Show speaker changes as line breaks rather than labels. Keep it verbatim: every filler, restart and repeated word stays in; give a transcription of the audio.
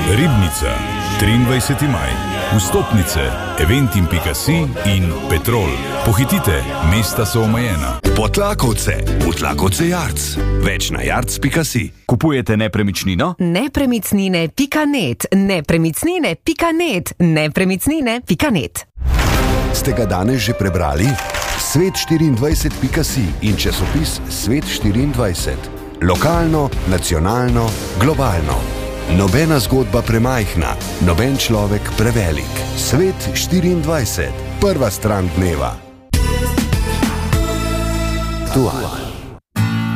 Ribnica, triindvajseti maj. Vstopnice, eventim pika si in Petrol. Pohitite, mesta so omejena.
Potlakovce, Potlakovce Jarc. Več na jarc pika si.
Kupujete nepremičnino?
Nepremicnine pika net, nepremicnine pika net, nepremicnine pika net.
Ste ga danes že prebrali? svet štiriindvajset pika si in časopis Svet štiriindvajset. Lokalno, nacionalno, globalno. Nobena zgodba premajhna, noben človek prevelik. Svet štiriindvajset. Prva stran dneva. Aktualno.